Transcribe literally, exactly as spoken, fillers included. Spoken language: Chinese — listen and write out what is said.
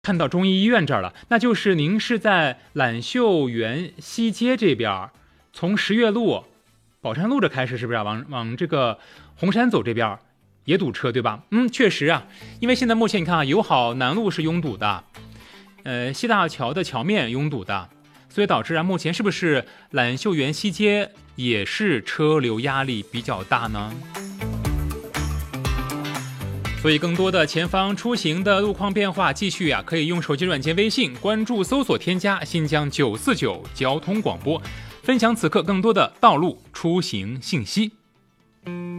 看到中医医院这儿了，那就是您是在揽秀园西街这边，从十月路、宝山路这开始，是不是、啊、往往这个红山走这边也堵车，对吧？嗯，确实啊，因为现在目前你看啊，友好南路是拥堵的，呃，西大桥的桥面拥堵的，所以导致啊，目前是不是揽秀园西街也是车流压力比较大呢？所以更多的前方出行的路况变化，继续啊，可以用手机软件微信关注搜索添加新疆九四九交通广播，分享此刻更多的道路出行信息。